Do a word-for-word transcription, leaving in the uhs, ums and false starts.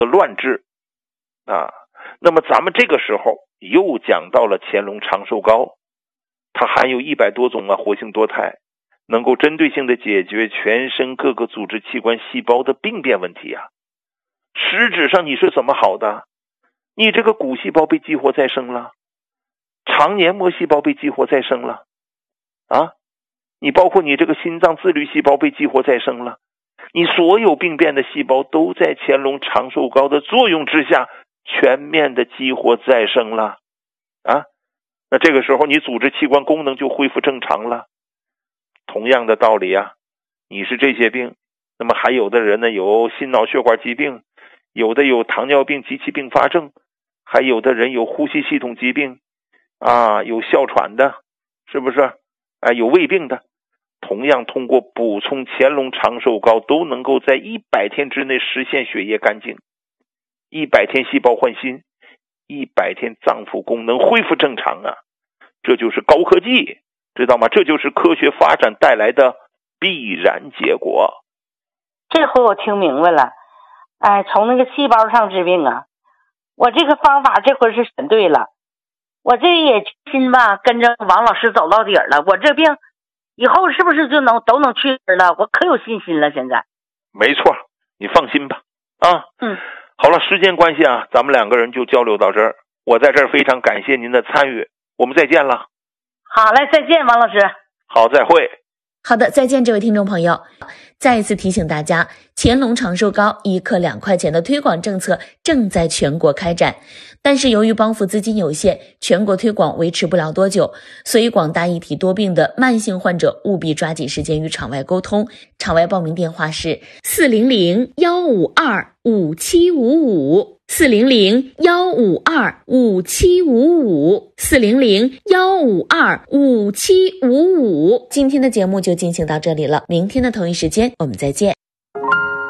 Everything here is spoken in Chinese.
乱治啊。那么咱们这个时候又讲到了乾隆长寿膏，它含有一百多种啊活性多肽，能够针对性的解决全身各个组织器官细胞的病变问题啊。实质上你是怎么好的？你这个骨细胞被激活再生了，肠黏膜细胞被激活再生了啊，你包括你这个心脏自律细胞被激活再生了，你所有病变的细胞都在乾隆长寿膏的作用之下全面的激活再生了啊。那这个时候你组织器官功能就恢复正常了。同样的道理啊，你是这些病，那么还有的人呢有心脑血管疾病，有的有糖尿病及其并发症，还有的人有呼吸系统疾病啊，有哮喘的，是不是啊？有胃病的，同样通过补充乾隆长寿膏都能够在一百天之内实现血液干净，一百天细胞换新，一百天脏腑功能恢复正常啊。这就是高科技，知道吗？这就是科学发展带来的必然结果。 这回我听明白了，哎，从那个细胞上治病啊，我这个方法这回是选对了，我这也心吧跟着王老师走到底儿了，我这病以后是不是就能都能去了？我可有信心了现在。 没错，你放心吧啊。 嗯， 好了，时间关系啊，咱们两个人就交流到这儿。我在这儿非常感谢您的参与，我们再见了。 好嘞，再见，王老师。 好，再会。 好的，再见，这位听众朋友。再一次提醒大家，乾隆长寿膏一克两块钱的推广政策正在全国开展，但是由于帮扶资金有限，全国推广维持不了多久，所以广大一体多病的慢性患者务必抓紧时间与场外沟通。场外报名电话是四零零幺五二五七五五。四零零幺五二五七五五，四零零幺五二五七五五。今天的节目就进行到这里了，明天的同一时间我们再见。